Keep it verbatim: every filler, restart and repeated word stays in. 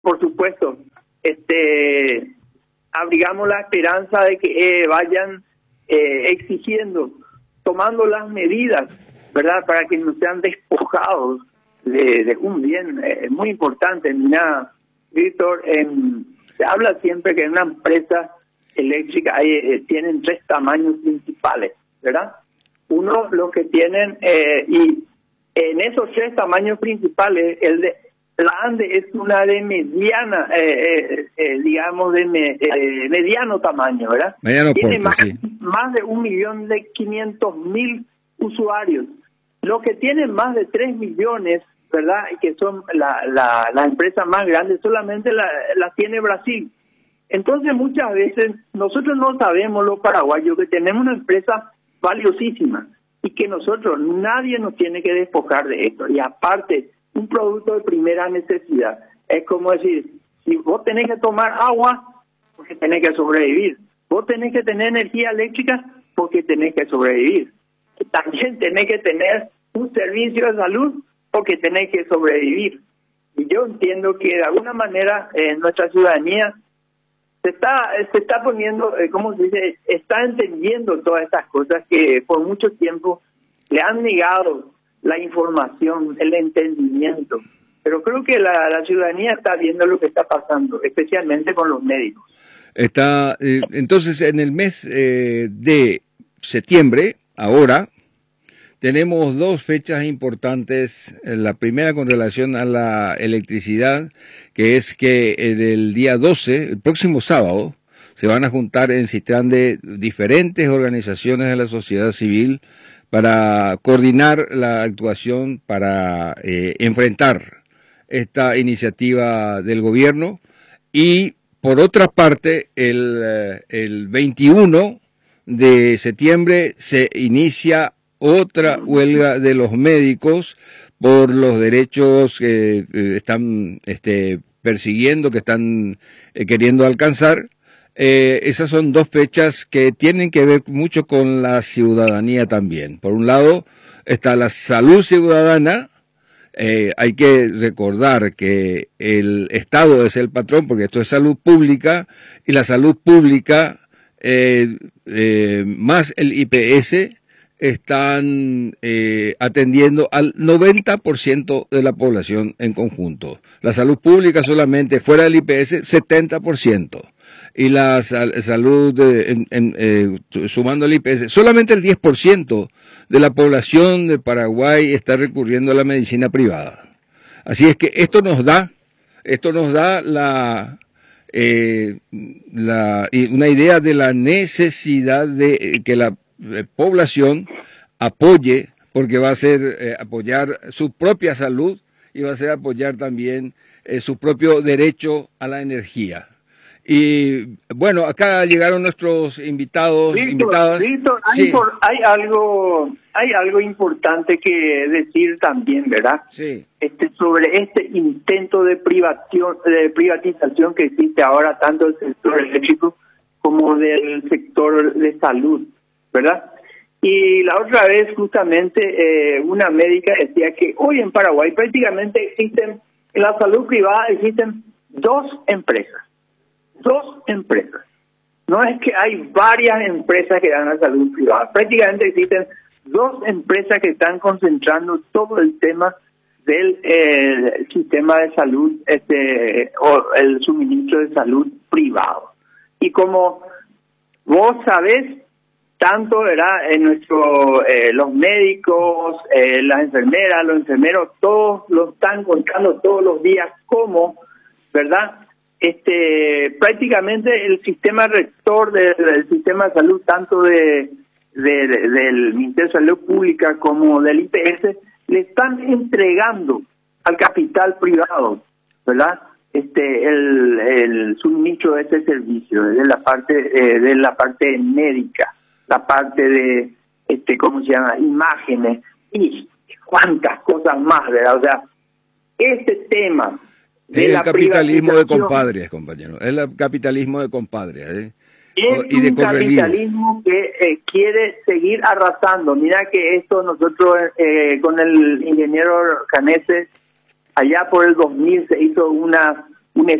por supuesto, este, abrigamos la esperanza de que eh, vayan eh, exigiendo, tomando las medidas, ¿verdad?, para que no sean despojados de, de un bien eh, muy importante. Mira, Víctor, eh, se habla siempre que en una empresa eléctrica hay, eh, tienen tres tamaños principales, ¿verdad? Uno, los que tienen, eh, y en esos tres tamaños principales, el de la ANDE es una de mediana, eh, eh, eh, digamos, de me, eh, mediano tamaño, ¿verdad? Mediano Tiene porte, más, sí. más de un millón de quinientos mil usuarios. Los que tienen más de tres millones, ¿verdad?, y que son la, la, la empresa más grande, solamente la, la tiene Brasil. Entonces, muchas veces, nosotros no sabemos, los paraguayos, que tenemos una empresa valiosísima y que nosotros, nadie nos tiene que despojar de esto. Y aparte, un producto de primera necesidad. Es como decir, si vos tenés que tomar agua, porque tenés que sobrevivir. Vos tenés que tener energía eléctrica, porque tenés que sobrevivir. También tenés que tener un servicio de salud, porque tenés que sobrevivir. Y yo entiendo que de alguna manera eh, nuestra ciudadanía se está se está poniendo, eh, ¿cómo se dice?, está entendiendo todas estas cosas que por mucho tiempo le han negado la información, el entendimiento. Pero creo que la, la ciudadanía está viendo lo que está pasando, especialmente con los médicos. Está, eh, entonces, en el mes eh, de septiembre, ahora, tenemos dos fechas importantes. La primera con relación a la electricidad, que es que el día doce, el próximo sábado, se van a juntar en Citrán de diferentes organizaciones de la sociedad civil para coordinar la actuación para eh, enfrentar esta iniciativa del gobierno. Y por otra parte, el, el veintiuno de septiembre se inicia otra huelga de los médicos por los derechos que eh, están este, persiguiendo, que están eh, queriendo alcanzar. Eh, esas son dos fechas que tienen que ver mucho con la ciudadanía también. Por un lado está la salud ciudadana. Eh, hay que recordar que el Estado es el patrón, porque esto es salud pública, y la salud pública eh, eh, más el I P S están eh, atendiendo al noventa por ciento de la población en conjunto. La salud pública solamente, fuera del I P S, setenta por ciento. Y la sal, salud, de, en, en, eh, sumando el I P S, solamente el diez por ciento de la población de Paraguay está recurriendo a la medicina privada. Así es que esto nos da, esto nos da la, eh, la, una idea de la necesidad de que la eh, población apoye, porque va a ser eh, apoyar su propia salud y va a ser apoyar también eh, su propio derecho a la energía. Y bueno, acá llegaron nuestros invitados, Víctor, invitadas. Víctor, hay, Sí. por, hay algo, hay algo importante que decir también, ¿verdad? Sí. Este, sobre este intento de privatización, de privatización que existe ahora, tanto del sector eléctrico como del sector de salud, ¿verdad? Y la otra vez, justamente, eh, una médica decía que hoy en Paraguay prácticamente existen, en la salud privada existen dos empresas. Dos empresas. No es que hay varias empresas que dan a salud privada. Prácticamente existen dos empresas que están concentrando todo el tema del eh, el sistema de salud, este, o el suministro de salud privado. Y como vos sabés, tanto era en nuestro, eh, los médicos, eh, las enfermeras, los enfermeros, todos lo están contando todos los días como, ¿verdad? Este, prácticamente el sistema rector de, del sistema de salud, tanto de, de, de del Ministerio de Salud Pública como del I P S, le están entregando al capital privado, ¿verdad? Este, el, el suministro de ese servicio, de la parte, eh, de la parte médica, la parte de, este, ¿cómo se llama? Imágenes y cuántas cosas más, ¿verdad? O sea, este tema de el la capitalismo de compadres, compañero. Es el capitalismo de compadres, ¿eh? Es y de un capitalismo que eh, quiere seguir arrasando. Mira que esto nosotros eh, con el ingeniero Canese, allá por el dos mil se hizo una